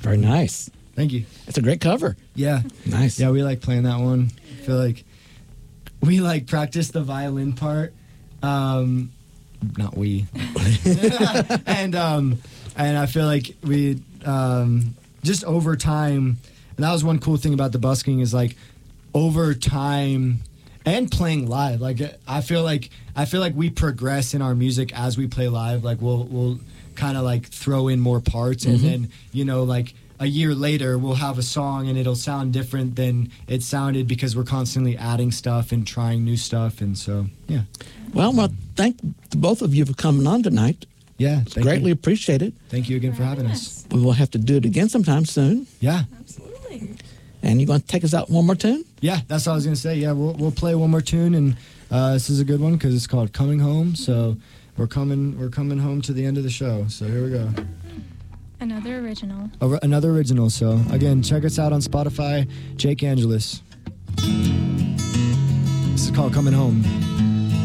Very nice. Thank you. It's a great cover. Yeah. Nice. Yeah, we like playing that one. I feel like we like practice the violin part. Not we. and I feel like we just over time, and that was one cool thing about the busking is like over time and playing live. Like I feel like we progress in our music as we play live. Like we'll kind of like throw in more parts, and then like a year later we'll have a song and it'll sound different than it sounded because we're constantly adding stuff and trying new stuff. And so yeah. Well, thank both of you for coming on tonight. Yeah, Greatly appreciated. Thank you again for having us. We will have to do it again sometime soon. Yeah. Absolutely. And you going to take us out one more tune? Yeah, that's what I was going to say. Yeah, we'll play one more tune, and this is a good one because it's called Coming Home. So we're coming home to the end of the show. So here we go. Another original. Another original. So again, check us out on Spotify, Jake Angelus. This is called Coming Home.